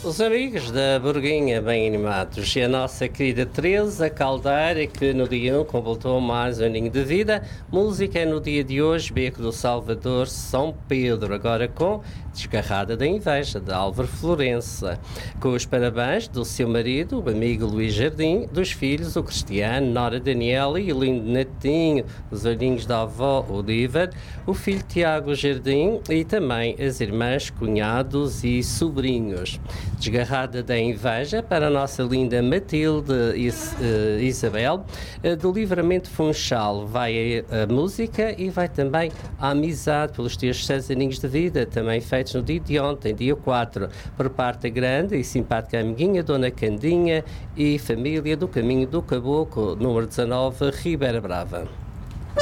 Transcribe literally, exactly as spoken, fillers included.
Os amigos da Burguinha bem animados e a nossa querida Teresa Caldeira, que no dia um completou mais um aninho de vida. Música é no dia de hoje, Beco do Salvador, São Pedro, agora com Desgarrada da Inveja, de Álvaro Florença. Com os parabéns do seu marido, o amigo Luís Jardim, dos filhos, o Cristiano, Nora Daniela e o lindo netinho, os olhinhos da avó Oliver, o filho Tiago Jardim e também as irmãs, cunhados e sobrinhos. Desgarrada da Inveja para a nossa linda Matilde Is, uh, Isabel, uh, do Livramento Funchal. Vai a, a música e vai também a amizade pelos teus seis aninhos de vida, também feitos no dia de ontem, dia quatro, por parte da grande e simpática amiguinha Dona Candinha e família do Caminho do Caboclo, número dezanove, Ribeira Brava.